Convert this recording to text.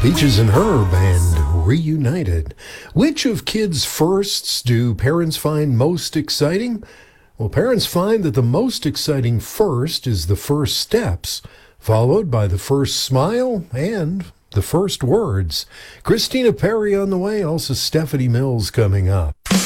Peaches and Herb and Reunited. Which of kids' firsts do parents find most exciting? Well, parents find that the most exciting first is the first steps, followed by the first smile and the first words. Christina Perry on the way, also Stephanie Mills coming up.